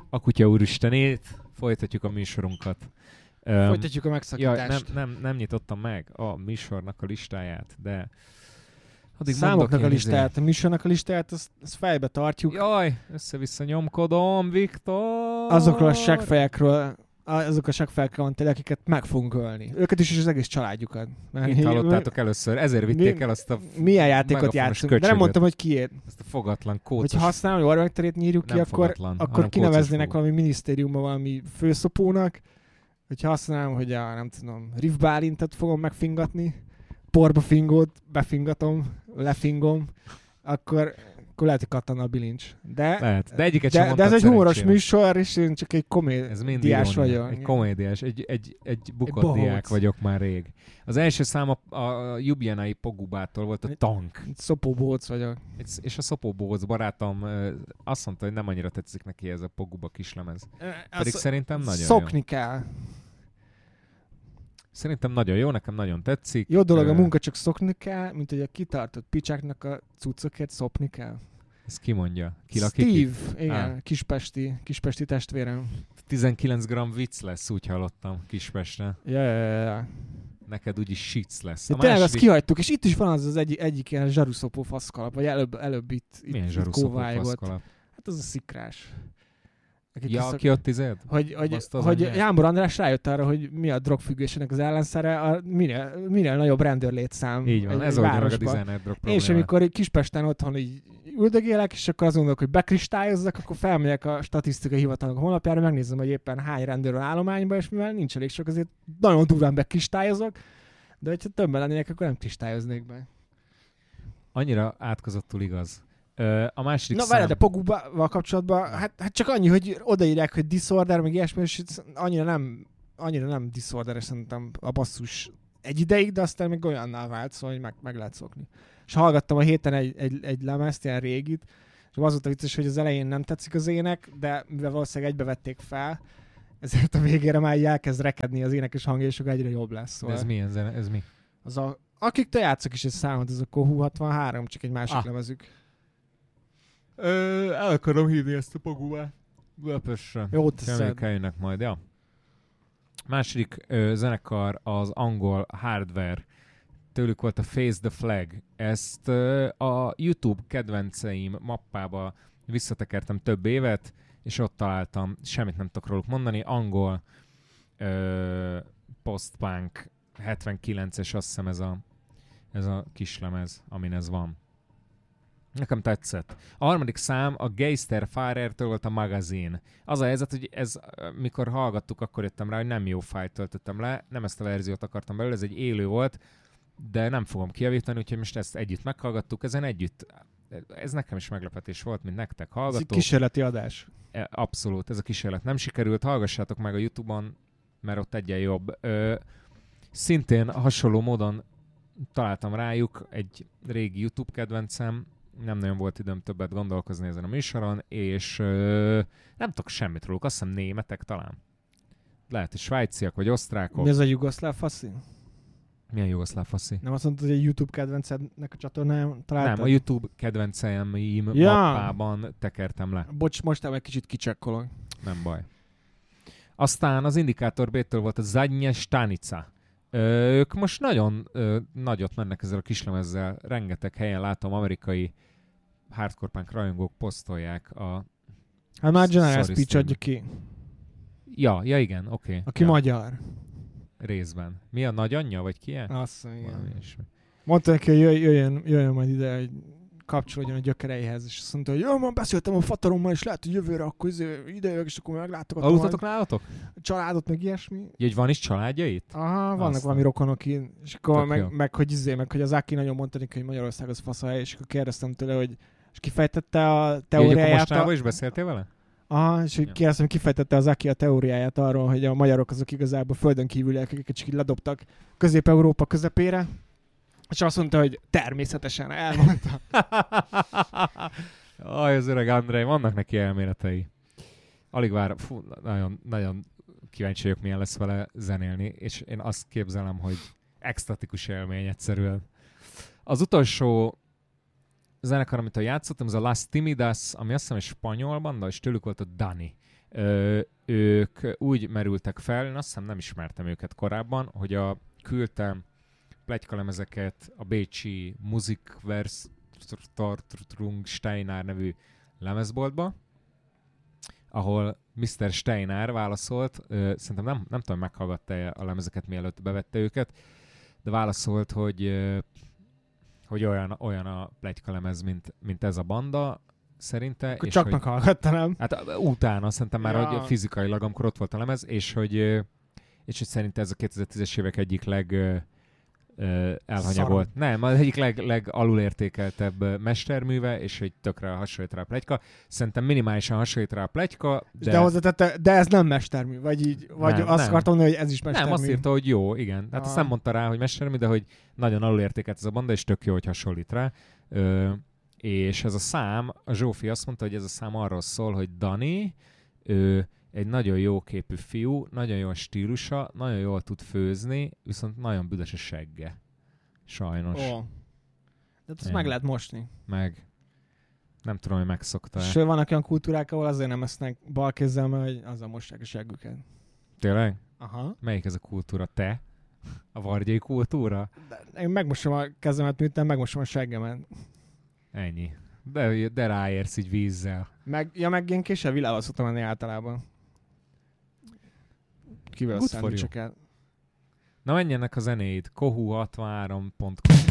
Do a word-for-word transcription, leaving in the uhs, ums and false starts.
A kutya úristenét, folytatjuk a műsorunkat. Folytatjuk a megszakítást. Jaj, nem, nem, nem nyitottam meg a műsornak a listáját, de... Számoknak a listáját, a műsornak a listáját, azt, azt fejbe tartjuk. Jaj, össze-vissza nyomkodom, Viktor! Azokról a seggfejekről, azok a seggfejekről van tényleg, akiket meg fogunk ölni. Őket is, és az egész családjukat. Itt hallottátok mi, először, ezért vitték mi, el azt a... Milyen játékot játszunk, de nem mondtam, hogy kiét. Ezt a fogatlan kócos... Hogyha használom, hogy Warmekterét nyírjuk ki, akkor, fogatlan, akkor kineveznének valami minisztériumban valami főszopónak. Hogyha használom, hogy a, nem tudom, Riff Bálintet fogom megfingatni, porba fingót, befingatom, lefingom, akkor, akkor lehet, hogy kattan a bilincs. De, lehet, de egyiket de, sem de ez egy humoros szerencsére. Műsor, és én csak egy komédiás vagyok. Egy komédiás, egy, egy, egy bukott egy diák vagyok már rég. Az első szám a, a Ljubljanai Pogubától volt a Tank. Egy szopóbóc vagyok. Egy, és a szopóbóc barátom azt mondta, hogy nem annyira tetszik neki ez a Poguba kislemez. Pedig az szerintem nagyon szokni jó. kell. Szerintem nagyon jó, nekem nagyon tetszik. Jó dolog a munka, csak szokni kell, mint hogy a kitartott picsáknak a cuccokért szopni kell. Ezt ki mondja? Ki lakik Steve, itt? igen, ah. kispesti, kispesti testvérem. tizenkilenc gramm vicc lesz, úgy hallottam Kispestre. Ja, ja, ja, ja. Neked úgyis sic lesz. A tényleg második... azt kihagytuk, és itt is van az az egy, egyik ilyen zsaruszopó faszkalap, vagy előbb, előbb itt, Milyen itt zsaruszopó faszkalap? Hát az a szikrás. Akik ja, aki ott tized? Hogy, hogy, hogy Jámbor András rájött arra, hogy mi a drogfüggésének az ellenszere, a minél, minél nagyobb rendőrlétszám. Így van, ez oldja meg a designer drog problémát. És amikor Kispesten otthon így üldögélek, és akkor azt gondolok, hogy bekristályozzak, akkor felmegyek a statisztikai hivatalnak honlapjára, megnézem, hogy éppen hány rendőr van állományban, és mivel nincs elég sok, azért nagyon durván bekristályozok, de hogyha többen lennének, akkor nem kristályoznék be. Annyira átkozottul igaz. A második Na szám... várjál, de Pogubával kapcsolatban, hát, hát csak annyi, hogy odaírják, hogy disorder, meg ilyesmi, és annyira nem, annyira nem disorder, szerintem a basszus egy ideig, de aztán még olyanná vált, szóval hogy meg, meg lehet szokni. És hallgattam a héten egy, egy, egy lemezt, ilyen régit, és az volt a vicces, hogy az elején nem tetszik az ének, de mivel valószínűleg egybe vették fel, ezért a végére már így elkezd rekedni az énekes hangja, és akkor egyre jobb lesz. Szóval ez milyen zene? Ez mi? Az a, akik te játszok is egy számot, ez a Kohu hatvanhárom, csak egy másik ah. lemezük. Ö, el akarom hívni ezt a Pogubát. Budapestre. Jó teszed. Eljönnek majd, ja. Második ö, zenekar az angol Hardware. Tőlük volt a Face the Flag. Ezt ö, a YouTube kedvenceim mappába visszatekertem több évet, és ott találtam, semmit nem tudok róluk mondani, angol ö, post-punk hetvenkilences, azt hiszem ez a, ez a kislemez, amin ez van. Nekem tetszett. A harmadik szám a Geister Fahrertől volt a Magazine. Az a helyzet, hogy ez, mikor hallgattuk, akkor jöttem rá, hogy nem jó fájt töltöttem le, nem ezt a verziót akartam belőle, ez egy élő volt, de nem fogom kijavítani, úgyhogy most ezt együtt meghallgattuk, ezen együtt, ez nekem is meglepetés volt, mint nektek hallgatók. Ez egy kísérleti adás. Abszolút, ez a kísérlet nem sikerült, hallgassátok meg a YouTube-on, mert ott egyen jobb. Ö, szintén hasonló módon találtam rájuk egy régi YouTube kedvencem, nem nagyon volt időm többet gondolkozni ezen a műsoron, és ö, nem tudok semmit róluk, azt hiszem németek talán. Lehet, hogy svájciak vagy osztrákok. Mi ez a jugoszláv faszi? Milyen jugoszláv faszi? Nem azt mondtad, hogy a YouTube kedvencednek a csatornán találtad? Nem, a YouTube kedvenceim ja. mappában tekertem le. Bocs, most egy kicsit kicsekkolok. Nem baj. Aztán az Indikátor B-től volt a Zadnje Stanica. Ö, ők most nagyon ö, nagyot mennek ezzel a kislemezzel. Rengeteg helyen látom, amerikai hardcore punk rajongók posztolják a... Hát már General Speech adja ki. Ja, ja igen, oké. Okay. Aki ja. magyar. Részben. Mi a nagyanyja, vagy ki? Azt igen. Mondta neki, hogy jöjjön, jöjjön majd ide, hogy kapcsolódjon a gyökereihez, és azt mondta, hogy jó, már beszéltem a fatarommal, és lehet, hogy jövőre akkor ide jövök, és akkor meglátogatom. Aludtatok nálatok? Családot, meg ilyesmi. Ja, hogy van is családja itt? Aha, vannak Aztán. valami rokonok itt. És akkor meg, meg, hogy izé, meg hogy az Aki nagyon mondta neki, hogy Magyarország az faszahely, és akkor kérdeztem tőle, hogy és kifejtette a teóriáját. Ja, mostában is beszéltél vele? Aha, és hogy ja. kérdeztem, hogy kifejtette az Aki a teóriáját arról, hogy a magyarok azok igazából földön kívüliek, akiket csak így ledobtak Közép-Európa közepére. És azt mondta, hogy természetesen elmondta. Aj, az öreg Andrej, vannak neki elméletei. Alig vár, fú, nagyon, nagyon kíváncsi vagyok, milyen lesz vele zenélni, és én azt képzelem, hogy extatikus élmény egyszerűen. Az utolsó zenekar, amit játszottam, az a Las Timidas, ami azt hiszem egy spanyol banda, és tőlük volt a Dani. Ö, ők úgy merültek fel, én azt hiszem nem ismertem őket korábban, hogy a küldtem pletykalemezeket a bécsi Musikverstrung Steiner nevű lemezboltba, ahol miszter Steiner válaszolt, ö, szerintem nem, nem tudom, meghallgatta a lemezeket, mielőtt bevette őket, de válaszolt, hogy, ö, hogy olyan, olyan a pletykalemez, mint, mint ez a banda, szerinte. Akkor és csak hogy, meghallgatta, nem? Hát utána szerintem már, Ja. hogy fizikailag, amikor ott volt a lemez, és hogy, ö, és hogy szerinte ez a kétezer-tízes évek egyik leg ö, ö, elhanyagolt. Nem, az egyik leg, legalulértékeltebb ö, mesterműve, és hogy tökre hasonlít rá a pletyka. Szerintem minimálisan hasonlít rá a pletyka, De, de... de hozzátette, de ez nem mestermű, vagy így, vagy Nem, azt nem. akartam mondani, hogy ez is mestermű. Nem, azt írta, hogy jó, igen. Hát azt Aha. nem mondta rá, hogy mestermű, de hogy nagyon alulértékelt ez a banda, és tök jó, hogy hasonlít rá. Ö, és ez a szám, a Zsófi azt mondta, hogy ez a szám arról szól, hogy Dani, ő egy nagyon jó képű fiú, nagyon jó a stílusa, nagyon jól tud főzni, viszont nagyon büdös a segge. Sajnos. Ó. De ezt Igen. meg lehet mosni. Meg nem tudom, hogy megszokta. És vannak olyan kultúrák, ahol azért nem esznek balkézzel, mert hogy azzal mossák a seggüket. Tényleg? Aha. Melyik ez a kultúra? Te? A vargyai kultúra? De én megmosom a kezemet, miután megmosom a seggemet. Ennyi. De, de ráérsz így vízzel. Meg, ja, meg én késsel világhoz szoktam menni általában. Kivel a Good for you. szendvicseket. Na menjenek a zenéid. kohu hatvanhárom pont com